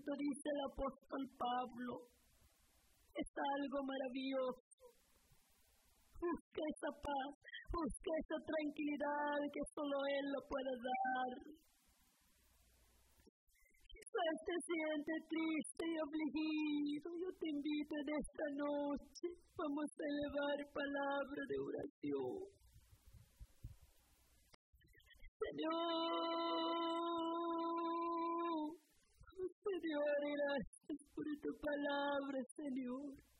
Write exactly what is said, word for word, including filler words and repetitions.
eso dice el apóstol Pablo. Es algo maravilloso. Busca esa paz, busca esa tranquilidad que solo Él lo puede dar. Quizás te sientes triste y afligido. Yo te invito en esta noche. Vamos a elevar palabra de oración. Señor, Señor, gracias por tu palabra, Señor.